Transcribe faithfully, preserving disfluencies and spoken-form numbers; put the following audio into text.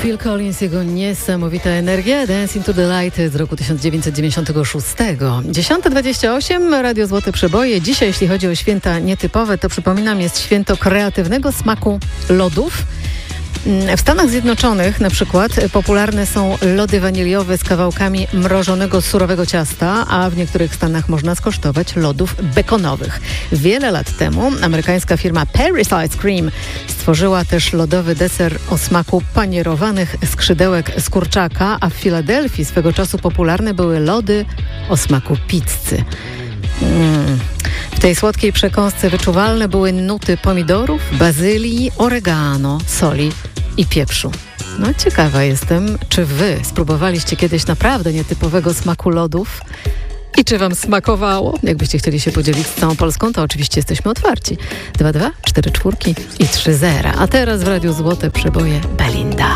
Phil Collins, jego niesamowita energia. Dance into the Light z roku tysiąc dziewięćset dziewięćdziesiątego szóstego. dziesiąta dwadzieścia osiem, Radio Złote Przeboje. Dzisiaj, jeśli chodzi o święta nietypowe, to przypominam, jest święto kreatywnego smaku lodów. W Stanach Zjednoczonych na przykład popularne są lody waniliowe z kawałkami mrożonego surowego ciasta, a w niektórych stanach można skosztować lodów bekonowych. Wiele lat temu amerykańska firma Paris Ice Cream stworzyła też lodowy deser o smaku panierowanych skrzydełek z kurczaka, a w Filadelfii swego czasu popularne były lody o smaku pizzy. Mm. W tej słodkiej przekąsce wyczuwalne były nuty pomidorów, bazylii, oregano, soli i pieprzu. No ciekawa jestem, czy wy spróbowaliście kiedyś naprawdę nietypowego smaku lodów i czy wam smakowało? Jakbyście chcieli się podzielić z całą Polską, to oczywiście jesteśmy otwarci. dwa dwa cztery cztery i trzy zero. A teraz w Radiu Złote Przeboje Belinda.